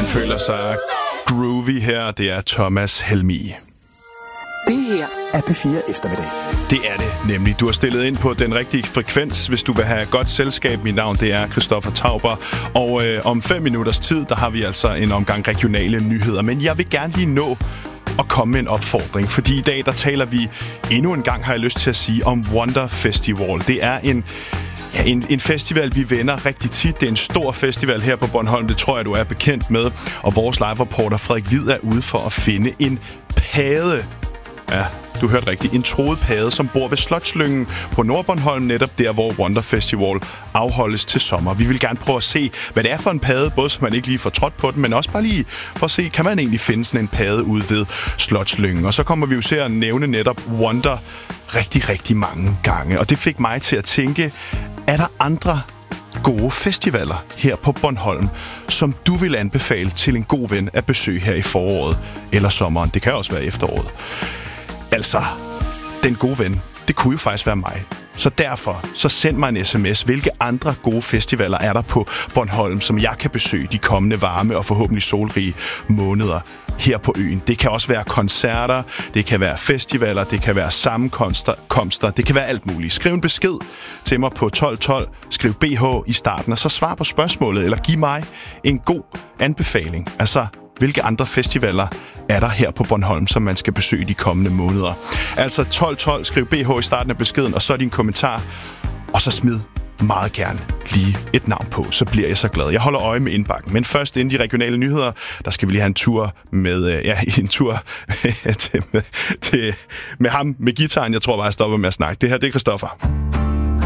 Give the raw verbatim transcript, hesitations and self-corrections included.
føler sig groovy her. Det er Thomas Helmig. Det her er P fire Eftermiddag. Det er det nemlig. Du har stillet ind på den rigtige frekvens, hvis du vil have godt selskab. Mit navn, det er Christoffer Tauber. Og øh, om fem minutters tid, der har vi altså en omgang regionale nyheder. Men jeg vil gerne lige nå at komme med en opfordring. Fordi i dag, der taler vi endnu en gang, har jeg lyst til at sige, om Wonder Festival. Det er en... Ja, en, en festival, vi vender rigtig tit. Det er en stor festival her på Bornholm, det tror jeg, du er bekendt med. Og vores live-reporter Frederik Hvid er ude for at finde en padde. Ja, du hørte rigtigt. En troet padde, som bor ved Slotslyngen på Nordbornholm, netop der, hvor Wonder Festival afholdes til sommer. Vi vil gerne prøve at se, hvad det er for en padde, både så man ikke lige får trådt på den, men også bare lige for at se, kan man egentlig finde sådan en padde ude ved Slotslyngen. Og så kommer vi jo til at nævne netop Wonder rigtig, rigtig mange gange. Og det fik mig til at tænke, er der andre gode festivaler her på Bornholm, som du vil anbefale til en god ven at besøge her i foråret eller sommeren? Det kan også være efteråret. Altså, den gode ven, det kunne jo faktisk være mig. Så derfor, så send mig en sms. Hvilke andre gode festivaler er der på Bornholm, som jeg kan besøge de kommende varme og forhåbentlig solrige måneder her på øen? Det kan også være koncerter, det kan være festivaler, det kan være sammenkomster, det kan være alt muligt. Skriv en besked til mig på tolv tolv, skriv B H i starten, og så svar på spørgsmålet, eller giv mig en god anbefaling. Altså, hvilke andre festivaler er der her på Bornholm, som man skal besøge de kommende måneder? Altså tolv tolv, skriv B H i starten af beskeden, og så din kommentar, og så smid meget gerne lige et navn på, så bliver jeg så glad. Jeg holder øje med indbakken, men først inden de regionale nyheder, der skal vi lige have en tur med, ja, en tur til, med, til, med ham med gitaren. Jeg tror bare, jeg stopper med at snakke. Det her, det er Christoffer.